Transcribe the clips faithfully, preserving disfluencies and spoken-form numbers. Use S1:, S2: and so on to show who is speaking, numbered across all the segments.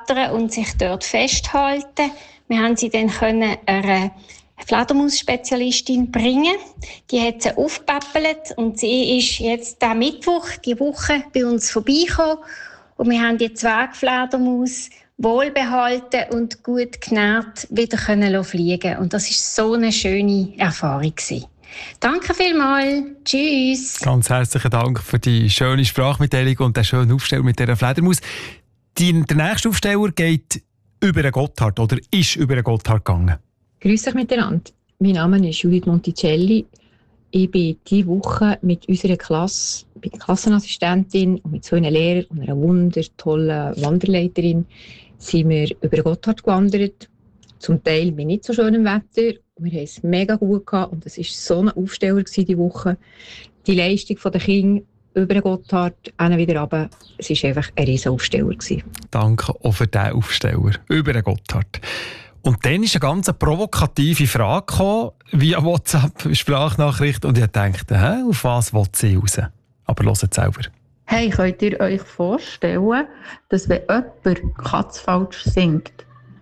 S1: flattern und sich dort festhalten. Wir haben sie dann können einer Fledermaus-Spezialistin bringen. Die hat sie aufgepäppelt und sie ist jetzt am Mittwoch, die Woche, bei uns vorbeigekommen. Und wir haben die Zwergfledermaus wohlbehalten und gut genährt wieder können fliegen. Und das ist so eine schöne Erfahrung gewesen. Danke vielmals. Tschüss.
S2: Ganz herzlichen Dank für die schöne Sprachmitteilung und den schönen Aufsteller mit dieser Fledermaus. Die, der nächste Aufsteller geht über den Gotthard oder ist über den Gotthard gegangen.
S3: Grüß euch miteinander. Mein Name ist Judith Monticelli. Ich bin diese Woche mit unserer Klasse, bin Klassenassistentin und mit zwei Lehrern und einer wundertollen Wanderleiterin sind wir über den Gotthard gewandert. Zum Teil bei nicht so schönem Wetter. Wir haben es mega gut gehabt und es war so ein Aufsteller diese Woche. Die Leistung der Kinder über den Gotthard, hin wieder runter, es war einfach ein riesen Aufsteller.
S2: Danke auch für diesen Aufsteller über den Gotthard. Und dann ist eine ganz provokative Frage gekommen, via WhatsApp, Sprachnachricht, und ich dachte, hä, auf was will sie raus? Aber hört es selber.
S4: Hey, könnt ihr euch vorstellen, dass wenn jemand Katz falsch singt,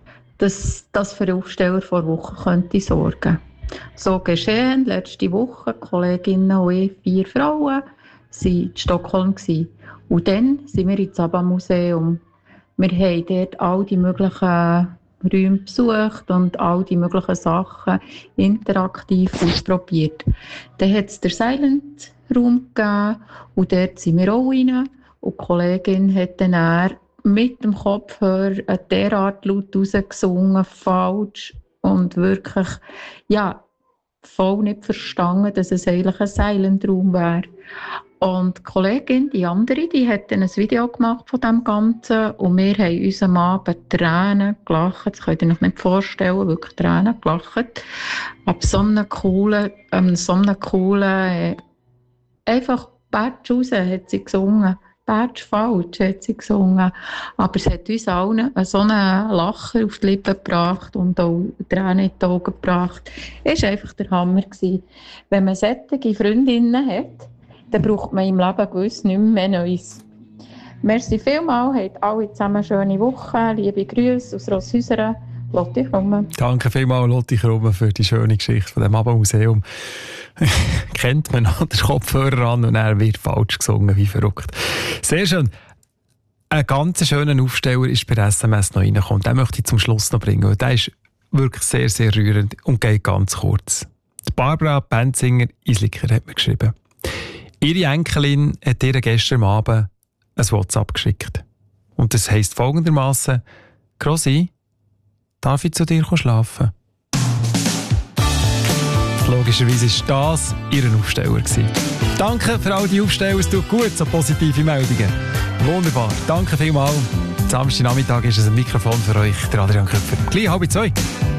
S4: dass das für einen Aufsteller vor Wochen könnte sorgen. So geschehen, letzte Woche, Kolleginnen und ich, vier Frauen, waren in Stockholm. Und dann sind wir ins ABBA-Museum. Wir haben dort all die möglichen Räume besucht und all die möglichen Sachen interaktiv ausprobiert. Dann hat es den Silent-Raum gegeben und dort sind wir auch rein. Und die Kollegin hat dann mit dem Kopfhörer derart laut rausgesungen, falsch und wirklich, ja, voll nicht verstanden, dass es eigentlich ein Silent-Raum wäre. Und die Kollegin, die andere, die hat dann ein Video gemacht von dem Ganzen und wir haben uns am Abend Tränen gelacht, das könnt ihr euch nicht vorstellen, wirklich Tränen gelacht. Ab so einem coolen, ähm, so einem coolen, äh, einfach Batsch raus hat sie gesungen. Batsch falsch hat sie gesungen. Aber es hat uns allen so einen Lacher auf die Lippen gebracht und auch Tränen in die Augen gebracht. Es war einfach der Hammer gewesen. Wenn man solche Freundinnen hat, dann braucht man im Leben gewiss nicht mehr Neues. Merci vielmals, habt alle zusammen eine schöne Woche. Liebe Grüße aus Rosshäusern. Lotti Krumme.
S2: Danke vielmals, Lotti Krumme, für die schöne Geschichte von dem ABBA-Museum. Kennt man noch den Kopfhörer an und er wird falsch gesungen, wie verrückt. Sehr schön. Ein ganz schöner Aufsteller ist bei S M S noch reingekommen. Den möchte ich zum Schluss noch bringen. Der ist wirklich sehr, sehr rührend und geht ganz kurz. Die Barbara Benzinger-Isliker hat mir geschrieben. Ihre Enkelin hat ihr gestern Abend ein WhatsApp geschickt. Und das heisst folgendermaßen: Grossi, darf ich zu dir schlafen? Logischerweise war das ihr Aufsteller. Danke für all die Aufsteller, es tut gut, so positive Meldungen. Wunderbar, danke vielmals. Samstag Nachmittag ist es ein Mikrofon für euch, der Adrian Köpfer. Gleich halb zwei.